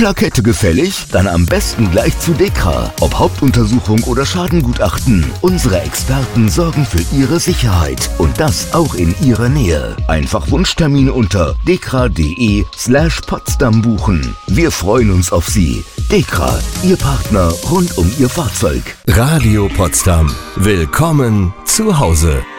Plakette gefällig? Dann am besten gleich zu DEKRA. Ob Hauptuntersuchung oder Schadengutachten, unsere Experten sorgen für Ihre Sicherheit und das auch in Ihrer Nähe. Einfach Wunschtermin unter dekra.de/Potsdam buchen. Wir freuen uns auf Sie. DEKRA, Ihr Partner rund um Ihr Fahrzeug. Radio Potsdam. Willkommen zu Hause.